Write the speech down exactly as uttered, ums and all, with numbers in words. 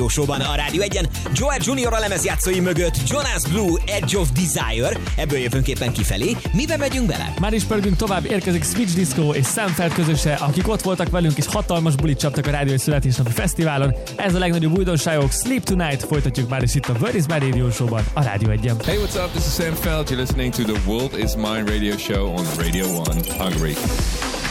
Showban a Rádió egyen Joel Junior a lemezjátszói mögött, Jonas Blue, Edge of Desire, ebből jövünk éppen kifelé. Miben megyünk bele? Már is pörgünk tovább, érkezik Switch Disco és Szemfeld közöse, akik ott voltak velünk és hatalmas bulit csaptak a Rádió születésnapi fesztiválon. Ez a legnagyobb újdonságok, Sleep Tonight, folytatjuk már is itt a Where is my Radio Showban a Rádió egyen. Hey, what's up? This is Sam Feld. You're listening to the World is Mine radio show on Radio one Hungary.